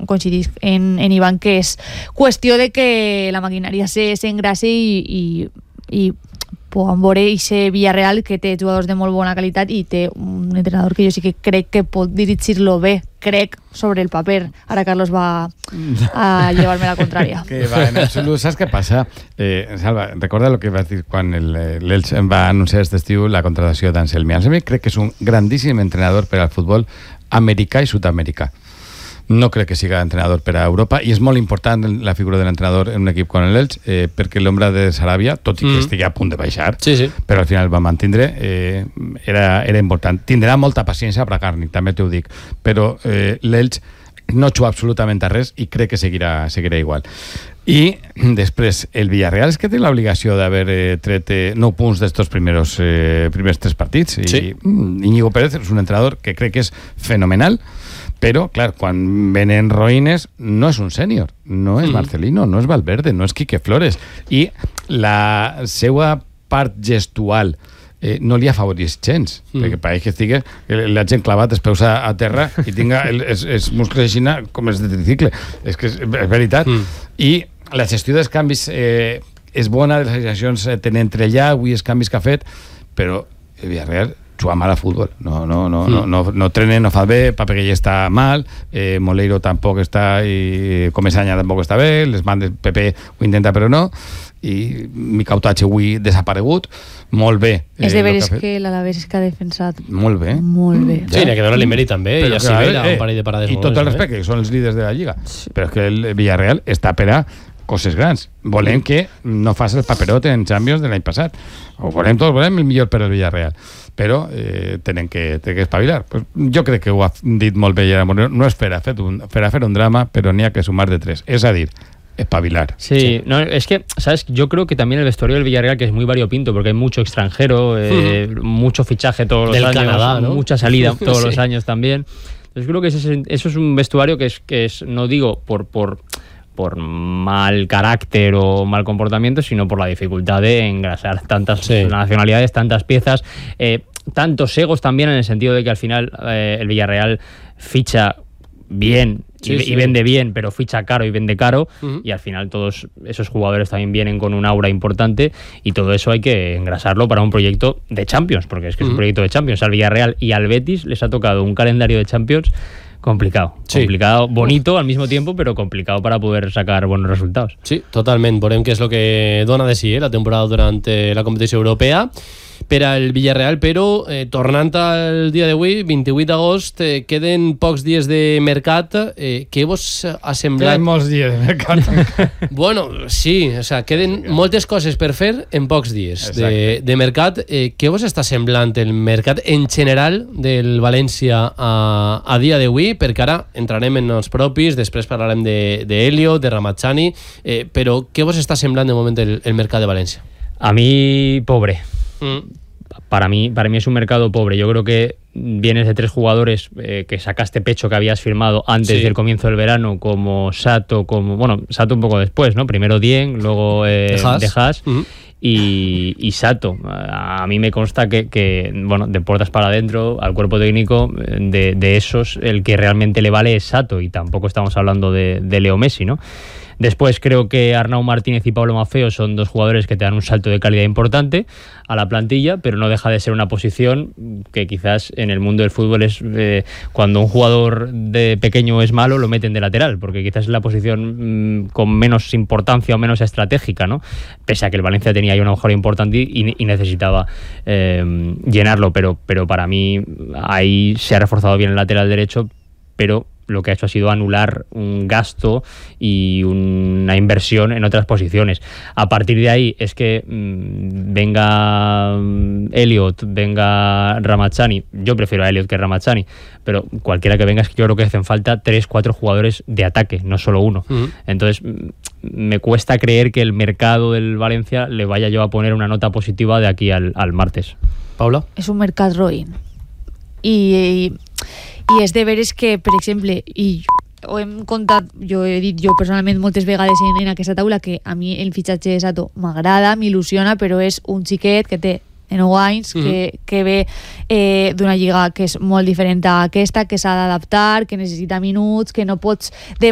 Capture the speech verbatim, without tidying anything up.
coincidís en, en Ivan, que és qüestió de que la maquinària s'engrassi i, i, i poden veure ixe Villarreal, que té jugadors de molt bona qualitat i té un entrenador que jo sí que crec que pot dirigir-lo bé, crec, sobre el paper. Ara Carlos va a llevar-me la contrària. Que va, en absolut, saps què passa? Eh, Salva, recorda el que vas dir quan l'Elx va anunciar aquest estiu la contratació d'Anselmi. Anselmi crec que és un grandíssim entrenador per al futbol americà i sud-americà. No crec que siga entrenador per a Europa i és molt important la figura de l'entrenador en un equip com l'Elx, eh, perquè l'ombra de Sarabia, tot i que mm. estigui a punt de baixar, sí, sí. però al final va mantindre, eh, era, era important. Tindrà molta paciència a Bragarnik, també t'ho dic, però eh, l'Elx no juga absolutament a res i crec que seguirà, seguirà igual. I després, el Villarreal és que té l'obligació d'haver eh, tret eh, nou punts d'estos primers, eh, primers tres partits. Sí. I Íñigo Pérez és un entrenador que crec que és fenomenal, però, clar, quan venen Roïnes no és un sènior, no és Marcelino, no és Valverde, no és Quique Flores, i la seva part gestual eh, no li afavoreix gens, mm. perquè pareix que estigui la gent clavat els peus a, a terra i tinga el, els, els muscles així com els de tricicle. És que és, és veritat. Mm. I la gestió dels canvis eh, és bona, les sensacions eh, tenen entre allà, avui els canvis que ha fet, però el Villarreal juga mal a futbol, no, no, no, mm. no, no, no trene, no fa bé, Papeguell està mal, eh, Moleiro tampoc està, i Comesaña tampoc està bé, les bandes, Pepe ho intenta però no, i Miquel Tache avui desaparegut, molt bé. Eh, és de veres que, que l'Alavés és que ha defensat molt bé. Molt bé. Sí, n'hi ha que donar l'Immeri també, i a Sibera, eh, un parell de parades. I tot el respecte, que són els líders de la Lliga, sí. Però és que el Villarreal està per a coses grans. Volem que no fas el paperot en Champions de l'any passat. Ho volem tots, volem el millor per al Villarreal. Però eh, tenen que, tenen que espavilar. Pues jo crec que ho ha dit molt bé Gerard Moreno. No és per a fer un, per a fer un drama, però n'hi ha que sumar de tres. És a dir, espabilar. Sí, sí, no, es que, ¿sabes? Yo creo que también el vestuario del Villarreal, que es muy variopinto, porque hay mucho extranjero, eh, uh-huh. mucho fichaje todos los del años, Canadá, ¿no? Mucha salida todos sí. los años también. Entonces creo que ese, eso es un vestuario que es, que es no digo por... por por mal carácter o mal comportamiento, sino por la dificultad de engrasar tantas sí. nacionalidades, tantas piezas, eh, tantos egos también, en el sentido de que al final eh, el Villarreal ficha bien sí, y, sí. y vende bien, pero ficha caro y vende caro, uh-huh. y al final todos esos jugadores también vienen con un aura importante, y todo eso hay que engrasarlo para un proyecto de Champions, porque es que uh-huh. es un proyecto de Champions. Al Villarreal y al Betis les ha tocado un calendario de Champions complicado, sí. complicado, bonito al mismo tiempo, pero complicado para poder sacar buenos resultados. Sí, totalment. Veurem què és el que dona de si eh, la temporada durant eh, la competició europea per al Villarreal, però eh, tornant al dia d'avui, vint-i-vuit d'agost, eh, queden pocs dies de mercat. Eh, què vos ha semblat? Queden molts dies de mercat. Bueno, sí, o sea, queden sí, moltes coses per fer en pocs dies de, de mercat. Eh, què vos està semblant el mercat en general del València a, a dia d'avui? Perquè ara entrarem en els propis, després parlarem de, de Elliot, de Ramazani, eh, però què vos està semblant de moment el, el mercat de València? A mí, pobre. Mm. Para mí, para mí es un mercado pobre. Yo creo que vienes de tres jugadores eh, que sacaste pecho que habías firmado antes sí. del comienzo del verano, como Sato, como bueno, Sato un poco después, ¿no? Primero Dieng, luego eh, De Haas. Uh-huh. Y, y Sato, a mí me consta que, que, bueno, de puertas para adentro, al cuerpo técnico, de, de esos, el que realmente le vale es Sato, y tampoco estamos hablando de, de Leo Messi, ¿no? Después creo que Arnau Martínez y Pablo Maffeo son dos jugadores que te dan un salto de calidad importante a la plantilla, pero no deja de ser una posición que quizás en el mundo del fútbol es eh, cuando un jugador de pequeño es malo, lo meten de lateral, porque quizás es la posición mmm, con menos importancia o menos estratégica, ¿no? Pese a que el Valencia tenía ahí una mejora importante y, y necesitaba eh, llenarlo, pero, pero para mí ahí se ha reforzado bien el lateral derecho, pero lo que ha hecho ha sido anular un gasto y una inversión en otras posiciones. A partir de ahí es que mmm, venga Elliot, venga Ramazani. Yo prefiero a Elliot que a Ramazani, pero cualquiera que venga, es que yo creo que hacen falta tres, cuatro jugadores de ataque, no solo uno. Uh-huh. Entonces me cuesta creer que el mercado del Valencia le vaya yo a poner una nota positiva de aquí al, al martes. Paula? És un mercat roïn. I... i... I és de veres que, per exemple, i ho hem contat, jo he dit jo personalment moltes vegades en, en aquesta taula, que a mi el fitxatge de Sato m'agrada, m'il·lusiona, però és un xiquet que té nou anys, mm-hmm. que, que ve eh, d'una lliga que és molt diferent a aquesta, que s'ha d'adaptar, que necessita minuts, que no pots de